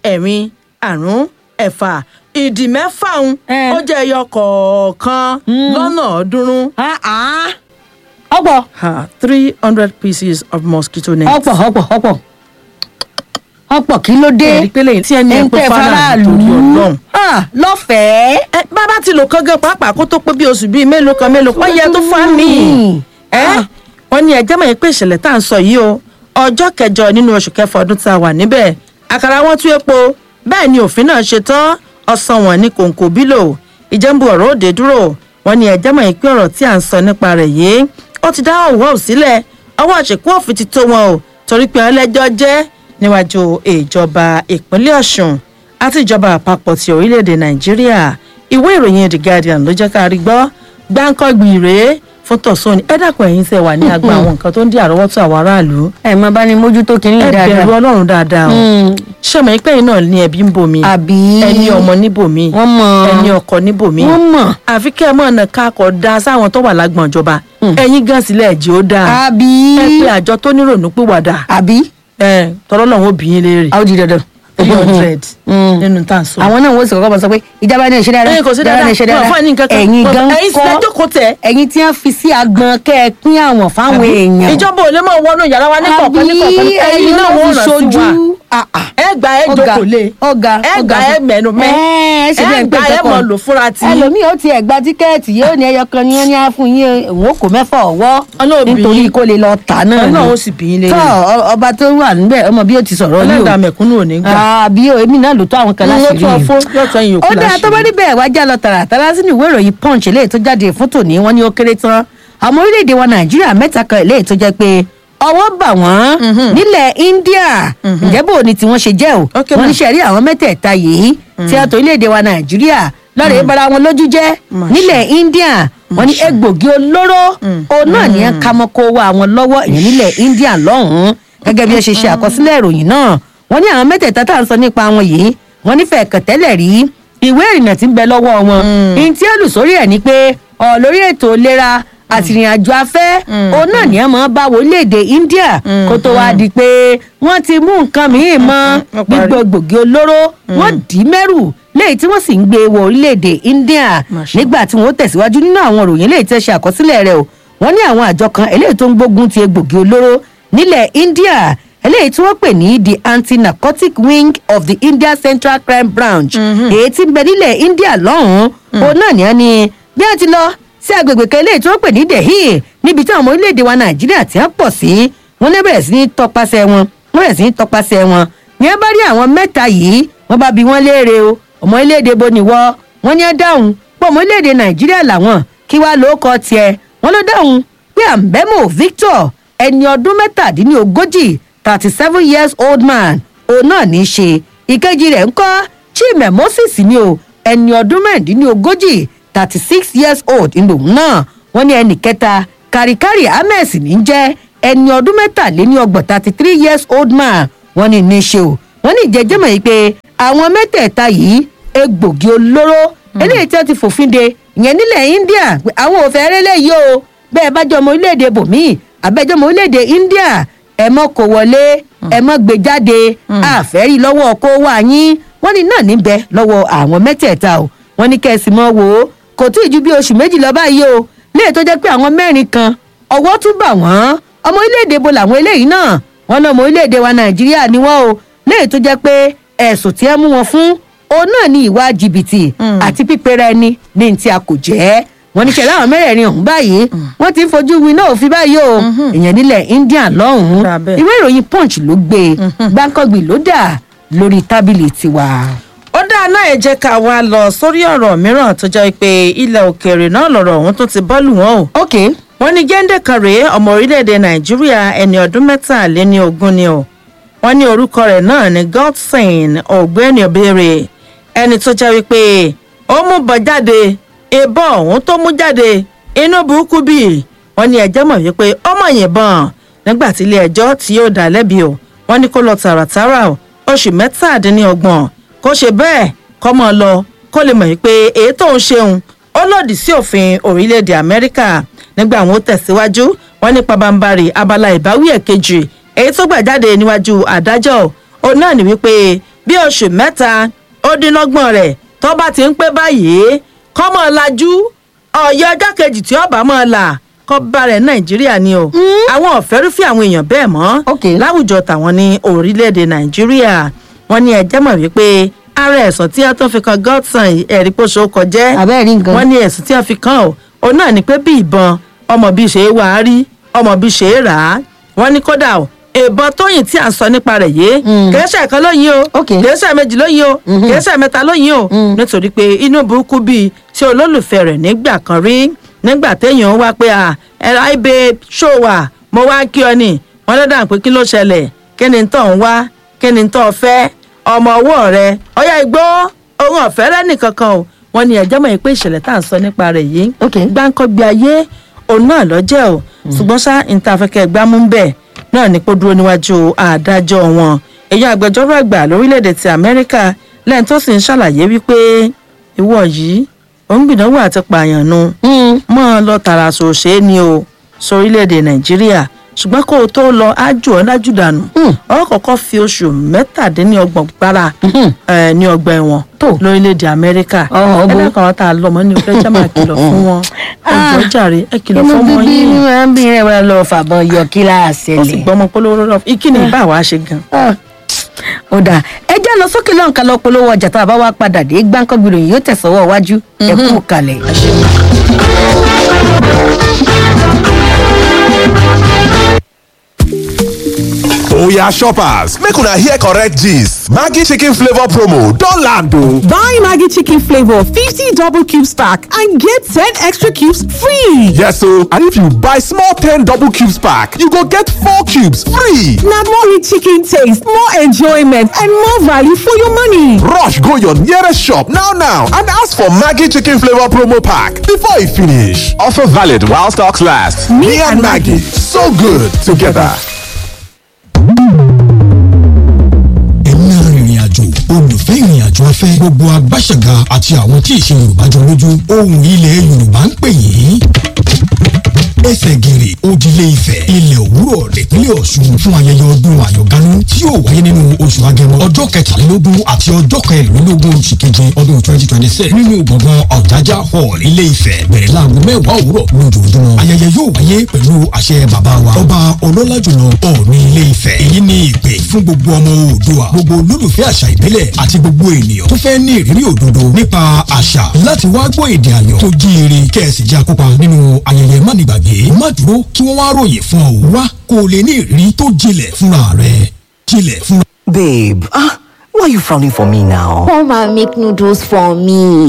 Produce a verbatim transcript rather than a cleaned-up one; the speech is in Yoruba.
ẹ̀rin àrún ẹ̀fà ìdì mẹ́fà ń ó jẹ́ ẹyọ kọ̀ọ̀kan lọ́nà ọ̀ọ́dúnrún. ọ̀pọ̀. three hundred pieces of mosquito net. ọ̀pọ̀ ọ̀pọ̀ ọ̀pọ̀ ọ̀pọ̀ kí ló dé. ẹ̀rí pé lẹ́yìn tí ẹni ẹ̀ pé faraàlú torí ọlọ́run. lọ́fẹ̀ẹ́. ẹ bàbá ti lò kán gan pàápàá kó tó pé bí oṣù bíi mélòó kan mélòó kan yẹ tó fún mi. ẹ wọ́n ní ẹjẹ́ mọ̀ pé ìṣẹ̀lẹ̀ tá à ń sọ yìí o ọjọ́ kẹjọ nínú oṣù kẹfà ọdún tá a wà níbẹ̀ àkàrà wọn tú epo bẹ́ẹ̀ ni òfin náà ṣe tán ọ̀sán wọn ní kòǹkò bílò ìjẹ́nbu ọ̀rọ̀ òde dúró wọ́n ní ẹjẹ́ mọ̀ pé ọ̀rọ̀ tí à ń sọ nípa rẹ̀ yìí ó ti dá òwò sílẹ̀ ọwọ́ àṣekú òfin ti tó wọn o torí pé ẹlẹ́jọ́ jẹ́ níwájú ìjọba ìpínlẹ̀ ọ̀ṣun àti ìjọba àpapọ̀ ti orílẹ̀-èdè nàìjíríà ìwé ìròyìn the guardian ló jẹ́ ká rí gbọ́ gbáǹkọ́gbì rèé fún tọ̀sán ni ẹ dákun ẹ̀yin tẹ́ wà ní àgbà àwọn nǹkan tó ń dí àrọ́wọ́tó àwọn aráàlú. ẹ mọ bá ní mójútó kínní dáadáa. ẹ bẹ̀rù ọlọ́run dáadáa o ṣé mo pé yín náà ní ẹbí ń bomi àbí ẹni ọmọ níbòmí wọ́n mọ̀ ẹni ọkọ níbòmí wọ́n mọ̀ àfi kẹ́ ẹ mọ̀ ọ̀nà káàkọ́ da sáwọn tó wà lágbọ̀n ìjọba ẹ̀yin gan sílẹ̀ ẹ̀jẹ̀ ó dáa àbí ẹ pé àjọ tó nírònú pé wàdà àbí ẹ tọ́lọ́lọ́run ó bí yín léèrè àwọn di dandan three hundred nínú tá à ń sọ. àwọn náà wọ́n sì kọ́kọ́ bọ̀ sọ pé ìjọba ní ìṣe dáadáa ẹ̀yin kò sí dáadáa ìjọba ní ìṣe dáadáa ẹ̀yin gan kọ́ ẹ̀yin sílẹ̀ jókòó tẹ̀. ẹ̀yin tí wọ́n fi sí agbọn kẹ́ ẹ pín àwọn fáwọn èèyàn. ìjọba ò lè mọ̀ wọnú yàrá wa ní kọ̀ọ̀kan ní kọ̀ọ̀kan ẹ̀yin náà wọ́n rán sí wa ẹ gbà ẹ jókòó lé ọ̀gá ẹ gbà ẹ mẹ́nu mẹ́ ẹ gbà ẹ mọ̀ lò fúnra tí. ẹlòmíì ó tiẹ̀ gba tíkẹ́ẹ̀tì yóò ní ẹyọ kan ní wọ́n ní á fún yín òun ó kó mẹ́fà ọ̀wọ́ nítorí kó lè lọ tà náà ni. ọlọ́run ó sì bí yín lé tọ́ ọba tó wà níbẹ̀ ọmọ bí ó ti sọ̀rọ̀ ní o ẹlẹ́dàá mẹ̀kúnnù ò ní gbà. àbí èmi náà lò tó àwọn kan láṣìírí yìí. ó dáa tó bá níbẹ̀ wá já lọ tààràtàrà sínú ìwé ìròyìn punch eléyìí tó jáde fún tòní wọ́n ní ó kéré tán àwọn orílẹ̀-èdè wa nàìjíríà mẹ́ta kan eléyìí tó jẹ́ pé ọwọ́ bà wọ́n nílẹ̀ india ǹjẹ́ bò ní tí wọ́n ṣe jẹ́ o wọ́n ní sẹ́rí àwọn mẹ́tẹ̀ẹ̀ta yìí tí a tó orílẹ̀-èdè wa nàìjíríà lọ́rẹ̀ bara wọn lójú jẹ́ nílẹ̀ india wọ́n ní egbògi olóró òun náà ní ká mọ́ kó wá wọn lọ́wọ́ ìyẹn nílẹ̀ india lọ́hùn-ún gẹ́gẹ́ bí ó ṣe ṣe àkọsílẹ̀ ìròyìn náà wọ́n ní àwọn mẹ́tẹ̀ẹ̀ta tá à ń sọ nípa wọn yìí wọ́n nífẹ̀ẹ́ kẹ̀tẹ́lẹ̀ rí ìwé ìrìnnà tí ń bẹ lọ́wọ́ wọn ìyẹn tí ó lù sórí ẹ̀ ni pé ọ̀ lórí ètò ìlera àtìrìnàjò afẹ́ òun náà ní ẹ mọ̀ bá orílẹ̀-èdè india kó tó wá di pé wọ́n ti mú nǹkan mìíràn mọ́ gbígbó gbòógì olóró wọ́n dì í mẹ́rù léyìí tí wọ́n sì ń gbé wọ orílẹ̀-èdè india nígbà tí wọ́n tẹ̀síwájú nínú àwọn òròyìn léyìí tí ẹ ṣe àkọsílẹ̀ rẹ̀ o wọ́n ní àwọn àjọ kan eléyìí tó ń gbógun ti egbògi olóró nílẹ̀ india eléyìí tí wọ́n pè ní the anti-narcotic wing of the india central crime branch èyí tí ń bẹ nílẹ̀ india lọ́hùn-ún òun náà ní ẹni bí wọ́n ti lọ sí agbègbè kan eléyìí tí wọ́n pè ní delhi níbi tí àwọn ọmọ orílẹ̀-èdè wa nàìjíríà ti ń pọ̀ sí wọ́n ní bẹ̀rẹ̀ sí ní tọpasẹ̀ wọn wọ́n bẹ̀rẹ̀ sí ní tọpasẹ̀ wọn ní ẹ bá rí àwọn mẹ́ta yìí wọ́n bá bi wọ́n léèrè o ọmọ orílẹ̀-èdè bo ni wọ́ wọ́n ní ẹ dáhùn pé ọmọ orílẹ̀-èdè nàìjíríà làwọn kí wàá ló kọ tiẹ̀ wọ́n ló dáhùn pé àmbẹ́mò victor ẹni ọdún mẹ́tàdínlógójì thirty seven years old man òun náà ní í ṣe ìkejì rẹ̀ ń kọ́ chime moses ni o ẹni ọdún mẹ́rìndínlógójì thirty six years old ńlòun náà wọ́n ní ẹnì kẹta kàríkàrí ames ní jẹ́ ẹni ọdún mẹ́tàléníọgbọ̀n thirty three years old man wọ́n ní ní í ṣe o wọ́n ní ìjẹ́jẹ́mọ̀ yìí pé àwọn mẹ́tẹ̀ẹ̀ta yìí egbògi olóró eléyìí tí wọ́n ti fòfin de ìyẹn nílẹ̀ india àwọn òfin ẹrẹ́lẹ̀ yìí o bẹ́ẹ̀ bá jọ ọmọ orílẹ̀-èdè bòmíì àbẹ́jọ́ ọmọ orílẹ̀-èdè india ẹ mọ́ kó wọlé ẹ mọ́ gbé jáde àfẹ́rí lọ́wọ́ kó wá yín wọ́n ní náà níbẹ̀ lọ́wọ́ àwọn mẹ́tẹ̀ẹ̀ta o wọ́n ní kẹ́sì mọ́ wò ó kò tí ì ju bí oṣù méjì lọ báyìí o léè tó jẹ́ pé àwọn mẹ́rin kan ọwọ́ tún bà wọ́n ọmọ orílẹ̀-èdè bo làwọn eléyìí náà wọ́n náà ọmọ orílẹ̀-èdè wa nàìjíríà ni wọ́n o léè tó jẹ́ pé ẹ̀sùn tí ẹ mú wọn fún òun náà ní ìwà jìbìtì àti pípẹ́ra ẹni ní ti a kò jẹ́ wọ́n ní ṣẹlẹ̀ àwọn mẹ́rẹ̀ẹ̀rin ọ̀hún báyìí wọ́n ti ń fojú wí náà òfin báyìí o ìyẹn nílẹ̀ india lọ́hùn-ún ìwé ìròyìn punch ló gbé gbáǹkọ́gbì ló dà lórí tábìlì tiwa. ó dáa náà ẹ jẹ́ ká wá lọ sórí ọ̀rọ̀ mìíràn tó jẹ́ pé ilẹ̀ òkèèrè náà lọ̀rọ̀ ọ̀hún tó ti bọ́ọ̀lù wọn o. ok. wọ́n ní géńdé kan rèé ọmọ orílẹ̀-èdè nàìjíríà ẹni ọdún mẹ́tàléní ogún ni o. wọ́n ní orúkọ rẹ̀ náà ní godson ọ̀gbẹ́ni òbéèrè ẹni tó jẹ́ wípé ó mú bọ̀ jáde ìbọn ọ̀hún tó mú jáde inú burúkú bíi wọ́n ní ẹjọ́ mọ̀ wípé ọmọ yìnbọn nígbà tí ilé ẹjọ́ tí yóò dá lẹ́bi o wọ́n ní kó lọ tààràtàrà o oṣù mẹ́tàdínlọ́gbọ̀n kó ṣe bẹ́ẹ̀ kọ́ mọ́ lọ kó lè mọ̀ wípé èyí tó ń ṣeun ó lòdì sí òfin orílẹ̀-èdè amẹ́ríkà nígbà àwọn ó tẹ̀síwájú wọ́n ní pabambarì abala ìbáwí ẹ̀kejì èyí tó gbà jáde níwájú adájọ́ òun náà ní wípé bí oṣù mẹ́ta ó dín lọ́gbọ̀n rẹ̀ tó bá ti ń pé báyìí kọ́mọ lajú ọ̀yẹ́ ọjọ́ kejì tí ọba máa là kọ́ bá rẹ̀ nàìjíríà ni o àwọn ọ̀fẹ́ rúfin àwọn èèyàn bẹ́ẹ̀ mọ́ láwùjọ tàwọn ní orílẹ̀-èdè nàìjíríà wọ́n ní ẹjẹ́ mọ̀ wípé ara ẹ̀sùn tí wọ́n tó fi kan Godson ẹ̀rí pósó kọjẹ́ wọ́n ní ẹ̀sùn tí wọ́n fi kan ò òun náà ni pé bí ìbọn ọmọ bí ṣe é wà á rí ọmọ bí ṣe é rà á wọ́n ní kódà o ìbọn tóyìn tí à ń sọ nípa rẹ̀ yìí kìí kan lóyìn o kìí ṣe méjì lóyìn o kìí ṣe mẹ́ta lóyìn o nítorí pé inú burúkú bíi tí olólùfẹ́ rẹ̀ nígbà kan rí nígbà téèyàn wá pé à ẹ̀rọ ibè ṣòwà mo wá kí ọ ni wọ́n lọ́dà pé kí ló ṣẹlẹ̀ kí ni tó ń wá kí ni tó fẹ́ ọmọ ọwọ́ rẹ ọyá igbó ohun ọ̀fẹ́ rẹ nìkankan o wọ́n ní ẹjọ́ mọ̀ pé ìṣẹ̀lẹ̀ tá à ń sọ nípa rẹ̀ yìí gbáǹkọ́gbé ayé òun náà lọ́jẹ́ o ṣùgbọ́n ṣá ìtafẹ́kẹ́ gbámú bẹ́ẹ̀ náà ní kó dúró níwájú adájọ́ wọn èyí agbẹjọ́rò àgbà lórílẹ̀‐èdè ti Amẹ́ríkà lẹ́yìn tó sì ń ṣàlàyé wípé ìwọ yìí òun gbìdánwò àti pààyàn nu mọ́ ọ lọ tààrà sòṣè ni o sórílẹ̀‐èdè Nàìjíríà ṣùgbọ́n kó o tó lọ ájò ọ̀dájú dànù ọ kọ́kọ́ fi oṣù mẹ́tàdínlọ́gbọ̀n gbára ní ọgbà ẹ̀wọ̀n lórílẹ̀‐èdè Amẹ́ríkà ẹ̀dá kan wọ́n tá a lọ́mọ ní ọ̀fẹ́ jẹ́ máa kìlọ̀ fún wọn ẹ̀jọ̀ jàre ẹ̀ kìlọ̀ fún wọn yìí. inú bíbí inú bí rẹ̀ wọ́n lọ fàbọn yọ kíláàsì ó sì gbọ́mọ polówó rọ ìkíni ìbá wa ṣe gan. ó dà ẹ jẹ́ lọ sókè lọ́nkà lọ polówó ọjà tá a bá wá padà dé Gbáǹkọ́gbì yóò tẹ̀sọ́wọ́ iwájú ẹ kú kalẹ̀. Oya shoppers, make una hear correct gist. Maggi chicken flavor promo don land o. Buy Maggi chicken flavor fifty double cubes pack and get ten extra cubes free. Yes o, and if you buy small ten double cubes pack, you go get four cubes free. Na more rich chicken taste, more enjoyment and more value for your money. Rush go your nearest shop now now and ask for Maggi chicken flavor promo pack before e finish. Offer valid while stocks last. Me, Me and Maggi, so good together. olùfẹ́ ìrìn àjò afẹ́ gbogbo agbáṣẹ̀gà àti àwọn tí ìṣe yorùbá jọ lójú ohùn ilẹ̀ yorùbá ń pè yín ẹsẹ̀ gèrè òdìlé ifẹ̀ ilẹ̀ òwúrọ̀ nípínlẹ̀ ọ̀ṣun fún ayẹyẹ ọdún àyọ̀gánú tí yóò wáyé nínú oṣù agẹmọ ọjọ́ kẹtàlélógún àti ọjọ́ kẹrìnlélógún oṣù keje ọdún twenty twenty six nínú gbọ̀ngàn ọ̀jájá hall ilé ifẹ̀ bẹ̀rẹ̀ láago mẹ́wàá òwúrọ̀ lójoojúmọ́ ayẹyẹ yóò wáyé pẹ̀lú àṣẹ bàbá wa ọba ọlọ́lá jùlọ ọ̀ọ̀ni ilé ifẹ̀ èyí ni ìpè fún gbogbo ọmọ oòduà gbogbo olólùfẹ́ àṣà ìbílẹ̀ àti gbogbo ènìyàn tó fẹ́ ní ìrírí òdodo nípa àṣà láti wá gbọ́ èdè àyàn tó jíire kẹ́ẹ̀sì jẹ́ akópa nínú ayẹyẹ mánigbàgbé má dúró kí wọ́n wá ròyìn fún ọ wá kó o lè ní ìrírí tó jinlẹ̀ fúnra rẹ̀ jinlẹ̀ fúnra. Babe, ah, why are you frowning for me now? Come and make noodles for me.